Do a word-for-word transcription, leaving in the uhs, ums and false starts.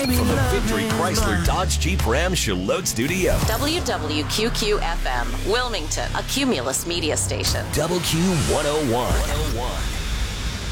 Live from the Victory Chrysler Dodge Jeep Ram Charlotte Studio. W W Q Q F M, Wilmington, a Cumulus media station. Double Q one oh one.